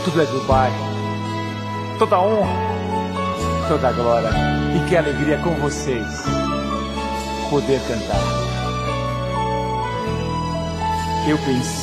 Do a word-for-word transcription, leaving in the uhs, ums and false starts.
tudo é do Pai. Toda honra, toda glória. E que alegria com vocês poder cantar. Eu pensei